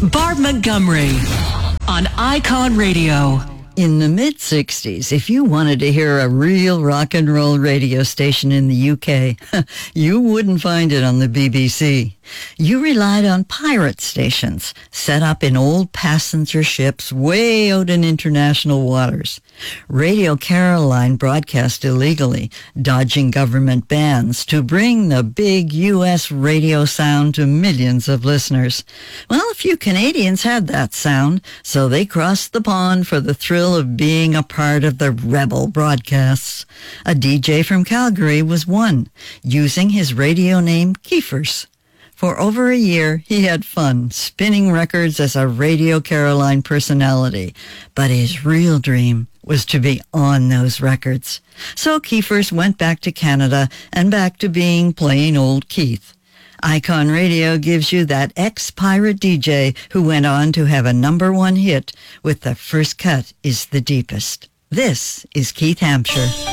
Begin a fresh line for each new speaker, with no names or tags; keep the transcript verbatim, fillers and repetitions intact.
Barb Montgomery on Icon Radio.
In the mid-sixties, if you wanted to hear a real rock and roll radio station in the U K, you wouldn't find it on the B B C. You relied on pirate stations set up in old passenger ships way out in international waters. Radio Caroline broadcast illegally, dodging government bans to bring the big U S radio sound to millions of listeners. Well, a few Canadians had that sound, so they crossed the pond for the thrill of being a part of the rebel broadcasts. A D J from Calgary was one, using his radio name Keefers. For over a year, he had fun spinning records as a Radio Caroline personality, but his real dream was to be on those records. So Keefers went back to Canada and back to being plain old Keith. Icon Radio gives you that ex-pirate D J who went on to have a number one hit with The First Cut is the Deepest. This is Keith Hampshire.